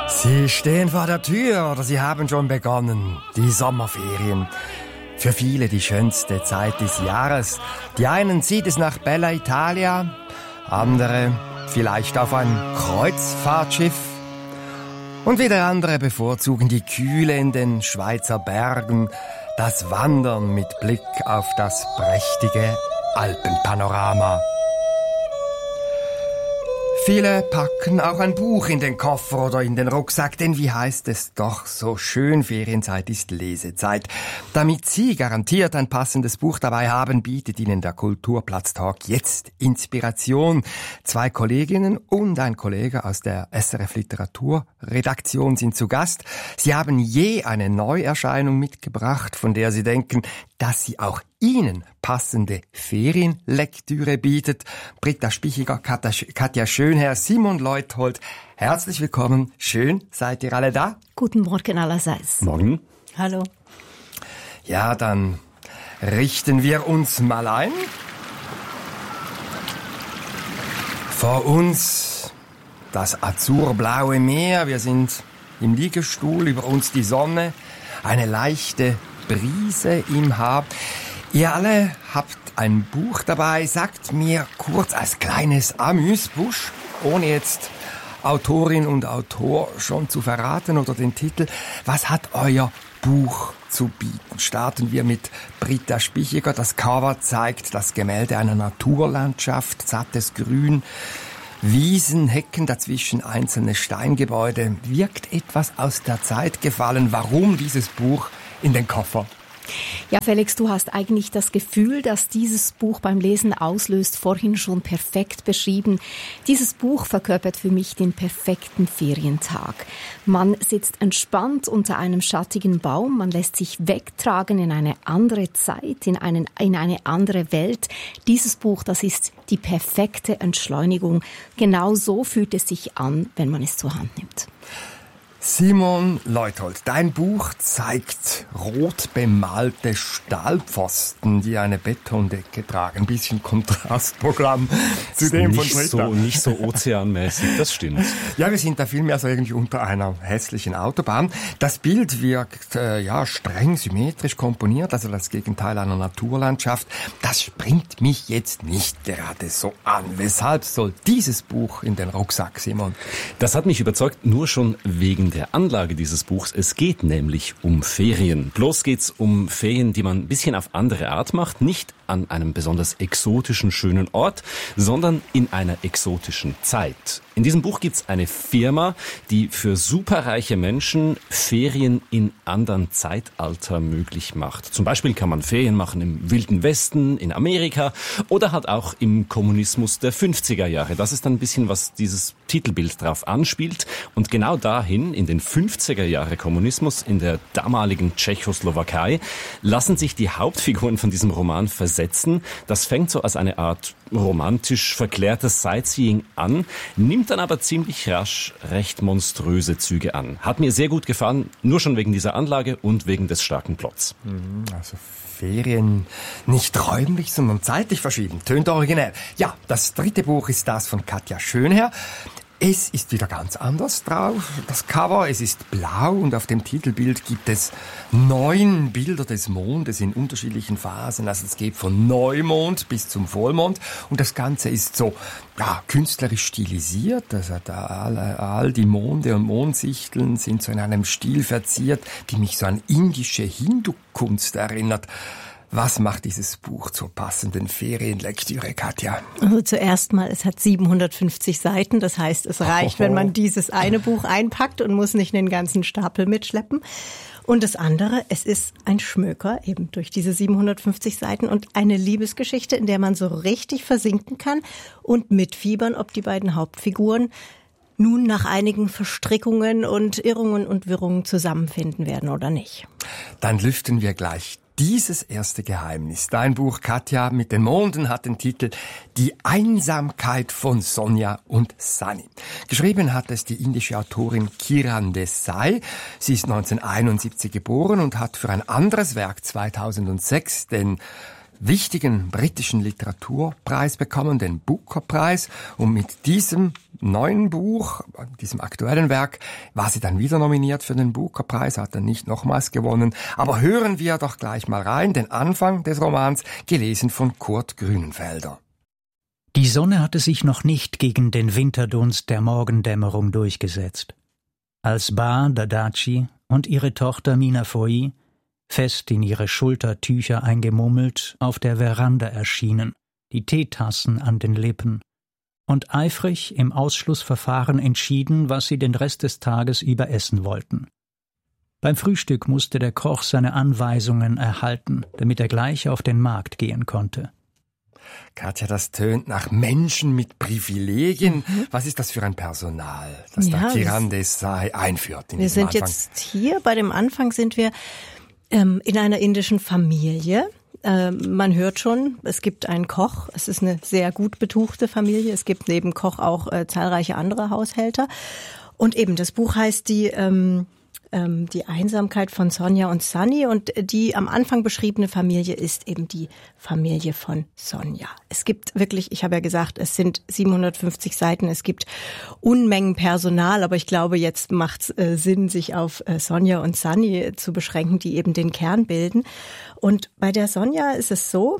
Sie stehen vor der Tür oder sie haben schon begonnen, die Sommerferien. Für viele die schönste Zeit des Jahres. Die einen zieht es nach Bella Italia, andere vielleicht auf ein Kreuzfahrtschiff. Und wieder andere bevorzugen die Kühle in den Schweizer Bergen, das Wandern mit Blick auf das prächtige Alpenpanorama. Viele packen auch ein Buch in den Koffer oder in den Rucksack, denn wie heißt es doch so schön, Ferienzeit ist Lesezeit. Damit Sie garantiert ein passendes Buch dabei haben, bietet Ihnen der Kulturplatz-Talk jetzt Inspiration. 2 Kolleginnen und ein Kollege aus der SRF Literaturredaktion sind zu Gast. Sie haben je eine Neuerscheinung mitgebracht, von der Sie denken, dass sie auch Ihnen passende Ferienlektüre bietet. Britta Spichiger, Katja Schönherr, Simon Leuthold, herzlich willkommen. Schön, seid ihr alle da? Guten Morgen allerseits. Morgen. Hallo. Ja, dann richten wir uns mal ein. Vor uns das azurblaue Meer. Wir sind im Liegestuhl, über uns die Sonne, eine leichte Brise im Haar. Ihr alle habt ein Buch dabei. Sagt mir kurz als kleines Amüsbusch, ohne jetzt Autorin und Autor schon zu verraten oder den Titel, was hat euer Buch zu bieten? Starten wir mit Britta Spichiger. Das Cover zeigt das Gemälde einer Naturlandschaft, sattes Grün, Wiesen, Hecken, dazwischen einzelne Steingebäude. Wirkt etwas aus der Zeit gefallen. Warum dieses Buch in den Koffer? Ja, Felix, du hast eigentlich das Gefühl, dass dieses Buch beim Lesen auslöst, vorhin schon perfekt beschrieben. Dieses Buch verkörpert für mich den perfekten Ferientag. Man sitzt entspannt unter einem schattigen Baum, man lässt sich wegtragen in eine andere Zeit, in eine andere Welt. Dieses Buch, das ist die perfekte Entschleunigung. Genau so fühlt es sich an, wenn man es zur Hand nimmt. Simon Leuthold, dein Buch zeigt rot bemalte Stahlpfosten, die eine Betondecke tragen. Ein bisschen Kontrastprogramm zu dem von Britta. Nicht so ozeanmäßig, das stimmt. Ja, wir sind da vielmehr so irgendwie unter einer hässlichen Autobahn. Das Bild wirkt streng symmetrisch komponiert, also das Gegenteil einer Naturlandschaft. Das springt mich jetzt nicht gerade so an. Weshalb soll dieses Buch in den Rucksack, Simon? Das hat mich überzeugt, nur schon wegen der Anlage dieses Buchs. Es geht nämlich um Ferien. Bloß geht's um Ferien, die man ein bisschen auf andere Art macht. Nicht an einem besonders exotischen, schönen Ort, sondern in einer exotischen Zeit. In diesem Buch gibt's eine Firma, die für superreiche Menschen Ferien in anderen Zeitalter möglich macht. Zum Beispiel kann man Ferien machen im Wilden Westen, in Amerika oder halt auch im Kommunismus der 50er Jahre. Das ist dann ein bisschen, was dieses Titelbild drauf anspielt. Und genau dahin, in den 50er Jahre Kommunismus in der damaligen Tschechoslowakei, lassen sich die Hauptfiguren von diesem Roman versetzen. Das fängt so als eine Art romantisch verklärtes Sightseeing an, nimmt dann aber ziemlich rasch recht monströse Züge an. Hat mir sehr gut gefallen, nur schon wegen dieser Anlage und wegen des starken Plots. Also Ferien nicht räumlich, sondern zeitlich verschieben. Tönt originell. Ja, das 3. Buch ist das von Katja Schönherr. Es ist wieder ganz anders drauf. Das Cover, es ist blau und auf dem Titelbild gibt es 9 Bilder des Mondes in unterschiedlichen Phasen. Also es geht von Neumond bis zum Vollmond und das Ganze ist so künstlerisch stilisiert. Also all die Monde und Mondsichteln sind so in einem Stil verziert, die mich so an indische Hindu-Kunst erinnert. Was macht dieses Buch zur passenden Ferienlektüre, Katja? Also zuerst mal, es hat 750 Seiten. Das heißt, es reicht, wenn man dieses eine Buch einpackt und muss nicht den ganzen Stapel mitschleppen. Und das andere, es ist ein Schmöker, eben durch diese 750 Seiten und eine Liebesgeschichte, in der man so richtig versinken kann und mitfiebern, ob die beiden Hauptfiguren nun nach einigen Verstrickungen und Irrungen und Wirrungen zusammenfinden werden oder nicht. Dann lüften wir gleich dieses erste Geheimnis. Dein Buch, Katja, mit den Monden hat den Titel Die Einsamkeit von Sonja und Sunny. Geschrieben hat es die indische Autorin Kiran Desai. Sie ist 1971 geboren und hat für ein anderes Werk 2006 den wichtigen britischen Literaturpreis bekommen, den Booker-Preis. Und mit diesem neuen Buch, diesem aktuellen Werk, war sie dann wieder nominiert für den Booker-Preis, hat dann nicht nochmals gewonnen. Aber hören wir doch gleich mal rein, den Anfang des Romans, gelesen von Kurt Grünenfelder. Die Sonne hatte sich noch nicht gegen den Winterdunst der Morgendämmerung durchgesetzt. Als Ba Dadachi und ihre Tochter Mina Foi, fest in ihre Schultertücher eingemummelt, auf der Veranda erschienen, die Teetassen an den Lippen, und eifrig im Ausschlussverfahren entschieden, was sie den Rest des Tages über essen wollten. Beim Frühstück musste der Koch seine Anweisungen erhalten, damit er gleich auf den Markt gehen konnte. Katja, das tönt nach Menschen mit Privilegien. Was ist das für ein Personal, das da Kiran Desai einführt? Wir sind jetzt hier, bei dem Anfang sind wir in einer indischen Familie. Man hört schon, es gibt einen Koch. Es ist eine sehr gut betuchte Familie. Es gibt neben Koch auch zahlreiche andere Haushälter. Und eben, das Buch heißt die Einsamkeit von Sonja und Sunny, und die am Anfang beschriebene Familie ist eben die Familie von Sonja. Es gibt wirklich, ich habe ja gesagt, es sind 750 Seiten, es gibt Unmengen Personal, aber ich glaube, jetzt macht es Sinn, sich auf Sonja und Sunny zu beschränken, die eben den Kern bilden. Und bei der Sonja ist es so,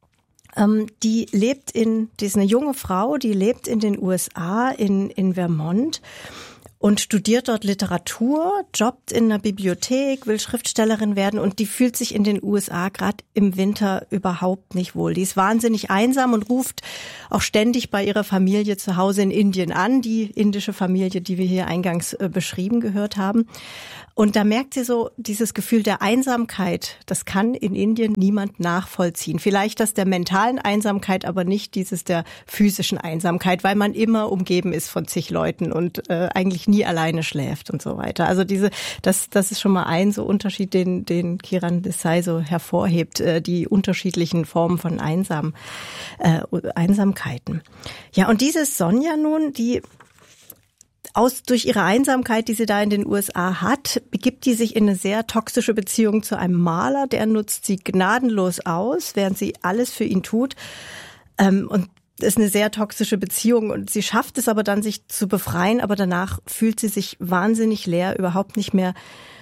die ist eine junge Frau, die lebt in den USA, in Vermont, und studiert dort Literatur, jobbt in einer Bibliothek, will Schriftstellerin werden, und die fühlt sich in den USA gerade im Winter überhaupt nicht wohl. Die ist wahnsinnig einsam und ruft auch ständig bei ihrer Familie zu Hause in Indien an, die indische Familie, die wir hier eingangs beschrieben gehört haben. Und da merkt sie so, dieses Gefühl der Einsamkeit, das kann in Indien niemand nachvollziehen. Vielleicht das der mentalen Einsamkeit, aber nicht dieses der physischen Einsamkeit, weil man immer umgeben ist von zig Leuten und eigentlich nie alleine schläft und so weiter. Also das ist schon mal ein so Unterschied, den Kiran Desai so hervorhebt, die unterschiedlichen Formen von Einsamkeiten. Ja, und diese Sonja nun, durch ihre Einsamkeit, die sie da in den USA hat, begibt die sich in eine sehr toxische Beziehung zu einem Maler, der nutzt sie gnadenlos aus, während sie alles für ihn tut. Und es ist eine sehr toxische Beziehung, und sie schafft es aber dann, sich zu befreien, aber danach fühlt sie sich wahnsinnig leer, überhaupt nicht mehr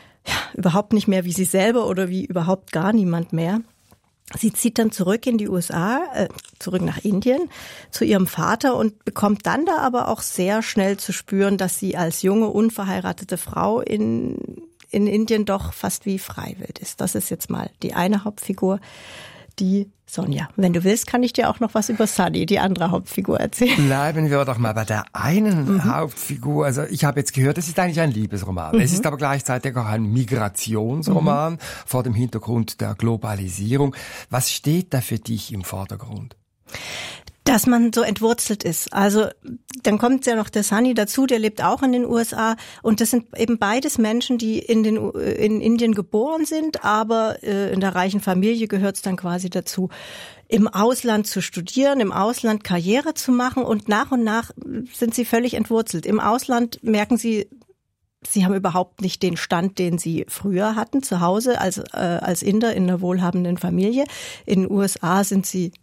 wie sie selber oder wie überhaupt gar niemand mehr. Sie zieht dann zurück in die USA, zurück nach Indien, zu ihrem Vater, und bekommt dann da aber auch sehr schnell zu spüren, dass sie als junge, unverheiratete Frau in Indien doch fast wie freiwillig ist. Das ist jetzt mal die eine Hauptfigur, die Sonja. Wenn du willst, kann ich dir auch noch was über Sunny, die andere Hauptfigur, erzählen. Bleiben wir doch mal bei der einen Hauptfigur. Also ich habe jetzt gehört, es ist eigentlich ein Liebesroman. Es ist aber gleichzeitig auch ein Migrationsroman vor dem Hintergrund der Globalisierung. Was steht da für dich im Vordergrund? Dass man so entwurzelt ist. Also dann kommt ja noch der Sunny dazu, der lebt auch in den USA, und das sind eben beides Menschen, die in Indien geboren sind, aber in der reichen Familie gehört es dann quasi dazu, im Ausland zu studieren, im Ausland Karriere zu machen, und nach sind sie völlig entwurzelt. Im Ausland merken sie haben überhaupt nicht den Stand, den sie früher hatten, zu Hause als Inder in einer wohlhabenden Familie. In den USA sind sie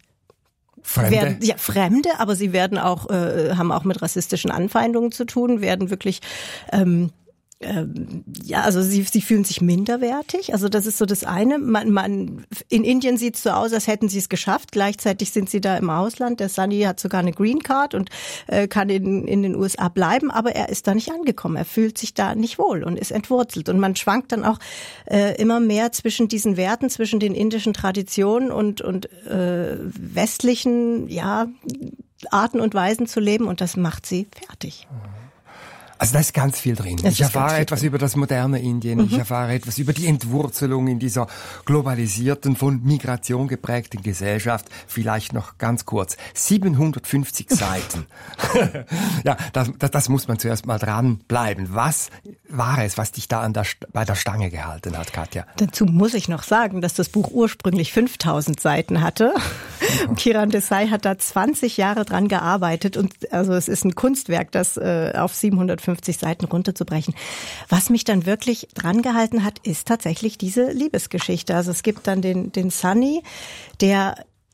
Fremde, aber sie werden haben auch mit rassistischen Anfeindungen zu tun, werden wirklich, also sie fühlen sich minderwertig. Also das ist so das eine. In Indien sieht es so aus, als hätten sie es geschafft. Gleichzeitig sind sie da im Ausland. Der Sunny hat sogar eine Green Card und kann in den USA bleiben, aber er ist da nicht angekommen. Er fühlt sich da nicht wohl und ist entwurzelt. Und man schwankt dann auch immer mehr zwischen diesen Werten, zwischen den indischen Traditionen und westlichen Arten und Weisen zu leben. Und das macht sie fertig. Also da ist ganz viel drin. Ich erfahre etwas über das moderne Indien. Ich erfahre etwas über die Entwurzelung in dieser globalisierten, von Migration geprägten Gesellschaft. Vielleicht noch ganz kurz. 750 Seiten. Ja, das muss man zuerst mal dranbleiben. Was war es, was dich da bei der Stange gehalten hat, Katja? Dazu muss ich noch sagen, dass das Buch ursprünglich 5000 Seiten hatte. Kiran Desai hat da 20 Jahre dran gearbeitet und also es ist ein Kunstwerk, das auf 750 Seiten runterzubrechen. Was mich dann wirklich dran gehalten hat, ist tatsächlich diese Liebesgeschichte. Also es gibt dann den Sunny, da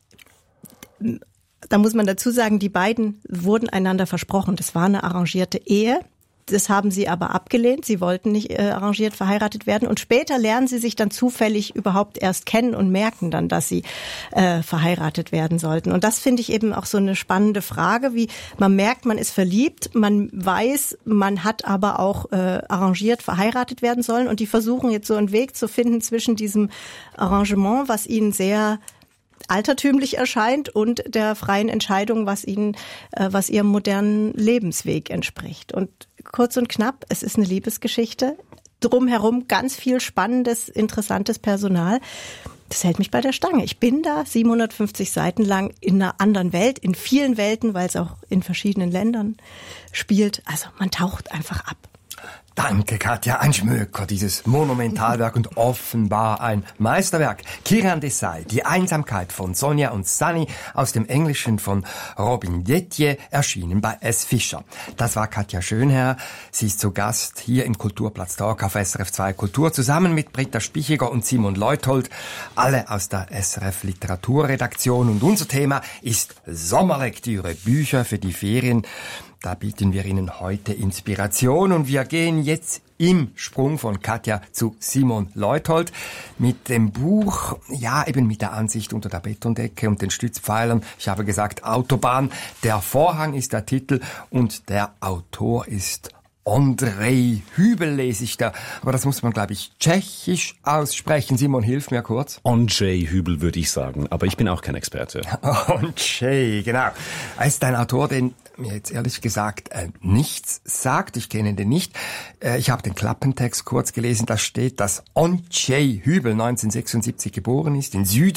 muss man dazu sagen, die beiden wurden einander versprochen. Das war eine arrangierte Ehe. Das haben sie aber abgelehnt. Sie wollten nicht arrangiert verheiratet werden. Und später lernen sie sich dann zufällig überhaupt erst kennen und merken dann, dass sie verheiratet werden sollten. Und das finde ich eben auch so eine spannende Frage, wie man merkt, man ist verliebt, man weiß, man hat aber auch arrangiert verheiratet werden sollen. Und die versuchen jetzt so einen Weg zu finden zwischen diesem Arrangement, was ihnen sehr altertümlich erscheint, und der freien Entscheidung, was ihrem modernen Lebensweg entspricht. Und kurz und knapp, es ist eine Liebesgeschichte. Drumherum ganz viel spannendes, interessantes Personal. Das hält mich bei der Stange. Ich bin da 750 Seiten lang in einer anderen Welt, in vielen Welten, weil es auch in verschiedenen Ländern spielt. Also man taucht einfach ab. Danke, Katja. Ein Schmöker, dieses Monumentalwerk und offenbar ein Meisterwerk. Kiran Desai, Die Einsamkeit von Sonja und Sunny, aus dem Englischen von Robin Dettier, erschienen bei S. Fischer. Das war Katja Schönherr. Sie ist zu Gast hier im Kulturplatz Talk auf SRF 2 Kultur, zusammen mit Britta Spichiger und Simon Leuthold, alle aus der SRF Literaturredaktion. Und unser Thema ist Sommerlektüre, Bücher für die Ferien. Da bieten wir Ihnen heute Inspiration und wir gehen jetzt im Sprung von Katja zu Simon Leuthold mit dem Buch, ja eben mit der Ansicht unter der Betondecke und den Stützpfeilern. Ich habe gesagt Autobahn, der Vorhang ist der Titel und der Autor ist Ondřej Hübl, lese ich da. Aber das muss man, glaube ich, tschechisch aussprechen. Simon, hilf mir kurz. Ondřej Hübl würde ich sagen, aber ich bin auch kein Experte. Ondřej, genau. Er ist ein Autor, den mir jetzt ehrlich gesagt nichts sagt. Ich kenne den nicht. Ich habe den Klappentext kurz gelesen. Da steht, dass Ondřej Hübl 1976 geboren ist in